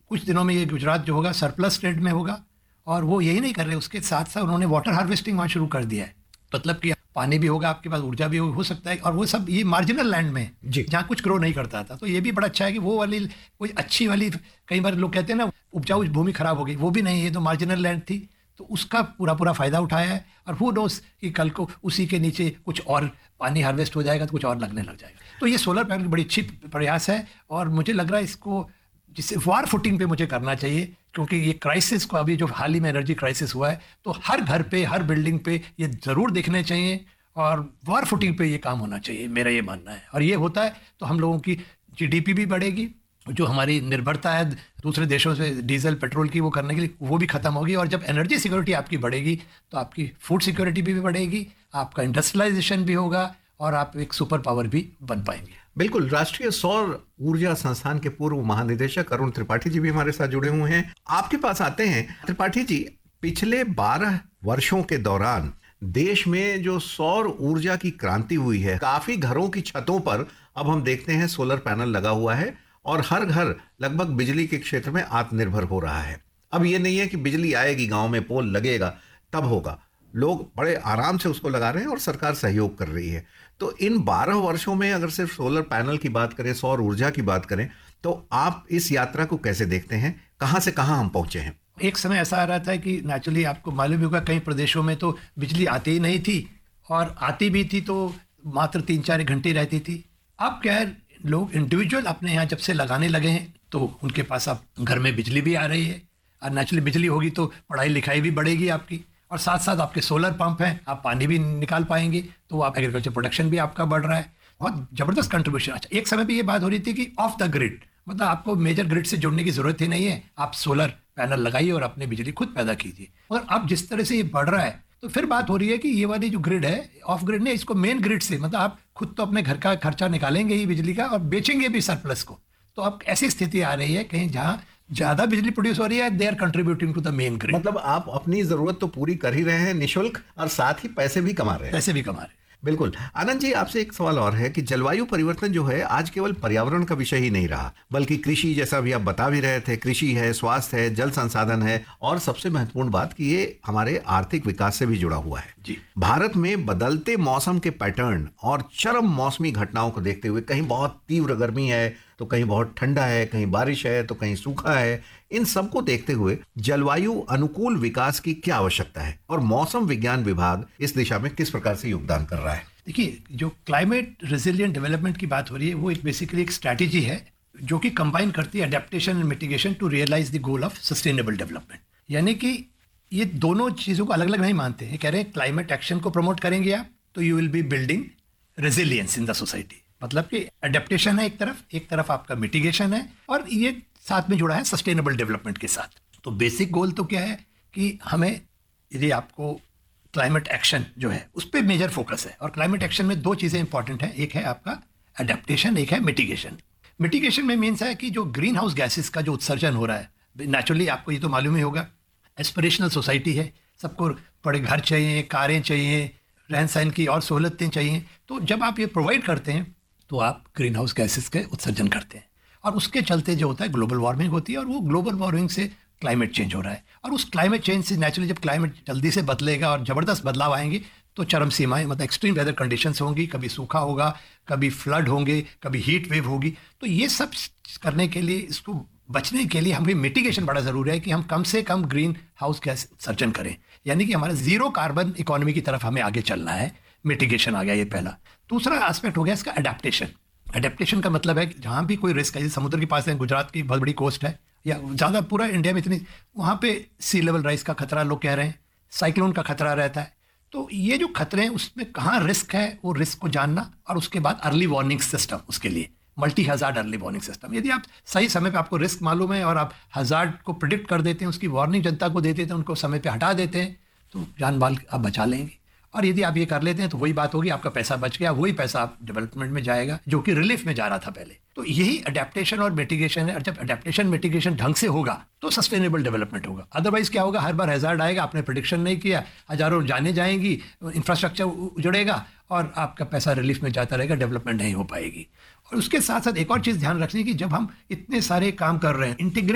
कुछ दिनों में ये गुजरात जो होगा सरप्लस स्टेट में होगा। और वो यही नहीं कर रहे, उसके साथ साथ उन्होंने वाटर हार्वेस्टिंग वहाँ शुरू कर दिया है। मतलब कि पानी भी होगा आपके पास, ऊर्जा भी हो सकता है, और वो सब ये मार्जिनल लैंड में जहाँ कुछ ग्रो नहीं करता था। तो ये भी बड़ा अच्छा है कि वो वाली कोई अच्छी वाली, कई बार लोग कहते हैं ना उपजाऊ भूमि खराब हो गई, वो भी नहीं है, तो मार्जिनल लैंड थी, तो उसका पूरा फ़ायदा उठाया है। और हु नोस कि कल को उसी के नीचे कुछ और पानी हार्वेस्ट हो जाएगा तो कुछ और लगने लग जाएगा। तो ये सोलर पैनल बड़ी अच्छी प्रयास है, और मुझे लग रहा है इसको जिससे वार फुटिंग पे मुझे करना चाहिए, क्योंकि ये क्राइसिस को अभी जो हाल ही में एनर्जी क्राइसिस हुआ है, तो हर घर पे, हर बिल्डिंग पे ये ज़रूर देखने चाहिए, और वार फुटिंग पे ये काम होना चाहिए, मेरा ये मानना है। और ये होता है तो हम लोगों की जीडीपी भी बढ़ेगी, जो हमारी निर्भरता है दूसरे देशों से डीजल पेट्रोल की वो करने के लिए, वो भी खत्म होगी। और जब एनर्जी सिक्योरिटी आपकी बढ़ेगी तो आपकी फूड सिक्योरिटी भी बढ़ेगी, आपका इंडस्ट्रियलाइजेशन भी होगा, और आप एक सुपर पावर भी बन पाएंगे। बिल्कुल। राष्ट्रीय सौर ऊर्जा संस्थान के पूर्व महानिदेशक अरुण त्रिपाठी जी भी हमारे साथ जुड़े हुए हैं। आपके पास आते हैं त्रिपाठी जी, पिछले 12 वर्षों के दौरान देश में जो सौर ऊर्जा की क्रांति हुई है, काफी घरों की छतों पर अब हम देखते हैं सोलर पैनल लगा हुआ है, और हर घर लगभग बिजली के क्षेत्र में आत्मनिर्भर हो रहा है। अब ये नहीं है कि बिजली आएगी, गांव में पोल लगेगा तब होगा, लोग बड़े आराम से उसको लगा रहे हैं और सरकार सहयोग कर रही है। तो इन 12 वर्षों में अगर सिर्फ सोलर पैनल की बात करें, सौर ऊर्जा की बात करें, तो आप इस यात्रा को कैसे देखते हैं, कहां से कहां हम पहुंचे हैं? एक समय ऐसा आ रहा था कि नेचुरली आपको मालूम होगा कई प्रदेशों में तो बिजली आती ही नहीं थी, और आती भी थी तो मात्र 3-4 घंटे रहती थी। अब क्या है, लोग इंडिविजुअल अपने यहाँ जब से लगाने लगे हैं तो उनके पास अब घर में बिजली भी आ रही है, और नेचुरली बिजली होगी तो पढ़ाई लिखाई भी बढ़ेगी आपकी, और साथ साथ आपके सोलर पंप हैं, आप पानी भी निकाल पाएंगे, तो आप एग्रीकल्चर प्रोडक्शन भी आपका बढ़ रहा है। बहुत ज़बरदस्त कंट्रीब्यूशन। अच्छा, एक समय पे ये बात हो रही थी कि ऑफ द ग्रिड, मतलब आपको मेजर ग्रिड से जुड़ने की जरूरत ही नहीं है, आप सोलर पैनल लगाइए और अपनी बिजली खुद पैदा कीजिए। और अब जिस तरह से ये बढ़ रहा है, तो फिर बात हो रही है कि ये वाली जो ग्रिड है, ऑफ ग्रिड ने इसको मेन ग्रिड से, मतलब आप खुद तो अपने घर का खर्चा निकालेंगे ही बिजली का, और बेचेंगे भी सरप्लस को। तो अब ऐसी स्थिति आ रही है कहीं जहाँ ज्यादा बिजली प्रोड्यूस हो रही है, they are contributing to the main grid. मतलब आप अपनी जरूरत तो पूरी कर ही रहे हैं निःशुल्क, और साथ ही पैसे भी कमा रहे हैं। बिल्कुल। आनंद जी, आपसे एक सवाल और है कि जलवायु परिवर्तन जो है आज केवल पर्यावरण का विषय ही नहीं रहा, बल्कि कृषि, जैसा भी आप बता भी रहे थे, कृषि है, स्वास्थ्य है, जल संसाधन है, और सबसे महत्वपूर्ण बात कि ये हमारे आर्थिक विकास से भी जुड़ा हुआ है जी। भारत में बदलते मौसम के पैटर्न और चरम मौसमी घटनाओं को देखते हुए, कहीं बहुत तीव्र गर्मी है तो कहीं बहुत ठंडा है, कहीं बारिश है तो कहीं सूखा है, इन सबको देखते हुए जलवायु अनुकूल विकास की क्या आवश्यकता है, और मौसम विज्ञान विभाग इस दिशा में किस प्रकार से योगदान कर रहा है? देखिए, जो क्लाइमेट रेजिलिएंट डेवलपमेंट की बात हो रही है, वो एक बेसिकली एक स्ट्रैटेजी है जो कि कंबाइन करती है adaptation and mitigation to realise the goal of sustainable development. यानी कि ये दोनों चीज़ों को अलग अलग नहीं मानते हैं। कह रहे हैं क्लाइमेट एक्शन को प्रमोट करेंगे आप तो you will be building resilience in the society. मतलब कि अडेप्टेशन है एक तरफ आपका मिटिगेशन है, और ये साथ में जुड़ा है सस्टेनेबल डेवलपमेंट के साथ। तो बेसिक गोल तो क्या है कि हमें, यदि आपको क्लाइमेट एक्शन जो है उस पर मेजर फोकस है, और क्लाइमेट एक्शन में 2 चीज़ें इंपॉर्टेंट हैं, एक है आपका अडेप्टेशन, एक है मिटिगेशन। मिटिगेशन में मीन्स है कि जो ग्रीन हाउस गैसेस का जो उत्सर्जन हो रहा है, नेचुरली आपको ये तो मालूम ही होगा, एस्पिरेशनल सोसाइटी है, सबको बड़े घर चाहिए, कारें चाहिए, रहन सहन की और सहूलतें चाहिए। तो जब आप ये प्रोवाइड करते हैं तो आप ग्रीन हाउस गैसेस के उत्सर्जन करते हैं, और उसके चलते जो होता है ग्लोबल वार्मिंग होती है, और वो ग्लोबल वार्मिंग से क्लाइमेट चेंज हो रहा है। और उस क्लाइमेट चेंज से नेचुरली जब क्लाइमेट जल्दी से बदलेगा और ज़बरदस्त बदलाव आएंगे, तो चरम सीमाएं, मतलब एक्सट्रीम वेदर कंडीशंस होंगी, कभी सूखा होगा, कभी फ्लड होंगे, कभी हीट वेव होगी। तो ये सब करने के लिए, इसको बचने के लिए हमें मिटिगेशन बड़ा ज़रूरी है कि हम कम से कम ग्रीन हाउस गैस उत्सर्जन करें, यानी कि हमारा जीरो कार्बन इकोनॉमी की तरफ हमें आगे चलना है। मिटिगेशन आ गया ये पहला। दूसरा एस्पेक्ट हो गया इसका अडेप्टेशन। अडेप्टेशन का मतलब है कि जहाँ भी कोई रिस्क है, जैसे समुद्र के पास है, गुजरात की बहुत बड़ी कोस्ट है, या ज़्यादा पूरा इंडिया में इतनी, वहाँ पे सी लेवल राइज का खतरा लोग कह रहे हैं, साइक्लोन का खतरा रहता है। तो ये जो खतरे हैं उसमें कहाँ रिस्क है, वो रिस्क को जानना, और उसके बाद अर्ली वार्निंग सिस्टम, उसके लिए multi hazard early warning system. यदि आप सही समय पे, आपको रिस्क मालूम है और आप हज़ार्ड को प्रिडिक्ट कर देते हैं, उसकी वार्निंग जनता को दे देते हैं, उनको समय पे हटा देते हैं, तो जान माल आप बचा लेंगे। और यदि आप ये कर लेते हैं तो वही बात होगी, आपका पैसा बच गया, वही पैसा आप डेवलपमेंट में जाएगा जो कि रिलीफ में जा रहा था पहले। तो यही अडेप्टेशन और मिटिगेशन है, और जब अडेप्टेशन मिटिगेशन ढंग से होगा तो सस्टेनेबल डेवलपमेंट होगा। अदरवाइज क्या होगा, हर बार हैजार्ड आएगा, आपने प्रिडिक्शन नहीं किया, हजारों जाने जाएंगी, इंफ्रास्ट्रक्चर उजड़ेगा, और आपका पैसा रिलीफ में जाता रहेगा, डेवलपमेंट नहीं हो पाएगी। और उसके साथ साथ एक और चीज़ ध्यान रखनी कि जब हम इतने सारे काम कर रहे हैं, इंटीग्रेट